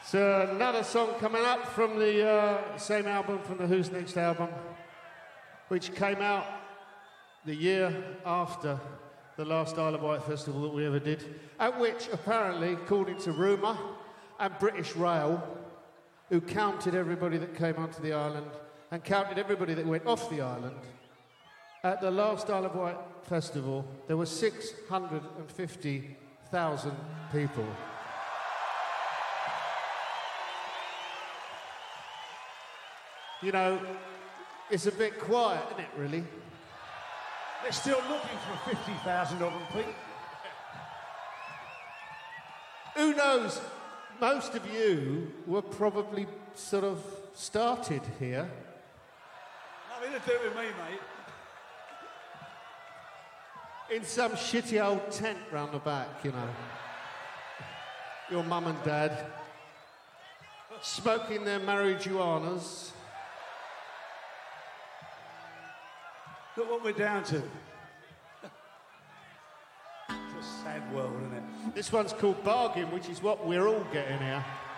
So another song coming up from the same album, from the Who's Next album, which came out the year after the last Isle of Wight festival that we ever did, at which apparently, according to rumour, and British Rail, who counted everybody that came onto the island and counted everybody that went off the island, at the last Isle of Wight festival, there were 650,000 people. You know, it's a bit quiet, isn't it, really? They're still looking for 50,000 of them, Pete. Who knows? Most of you were probably sort of started here. Nothing to do with me, mate. In some shitty old tent round the back, you know. Your mum and dad smoking their marijuanas. Look what we're down to. It's a sad world, isn't it? This one's called Bargain, which is what we're all getting here.